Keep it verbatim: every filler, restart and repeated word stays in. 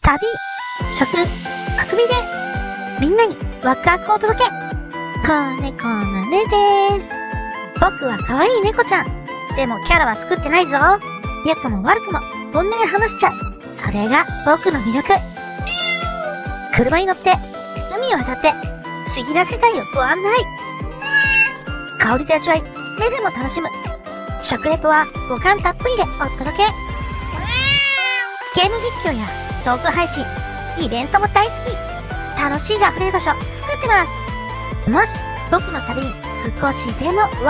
旅、食、遊びで、みんなにワクワクを届け。子猫のルです。僕は可愛い猫ちゃん。でもキャラは作ってないぞ。良くも悪くも本音で話しちゃう。それが僕の魅力。車に乗って海を渡って不思議な世界をご案内。香りで味わい、目でも楽しむ。食レポは五感たっぷりでお届け。ゲーム実況やトーク配信、イベントも大好き。楽しいが溢れる場所作ってます。もし僕の旅に少しでも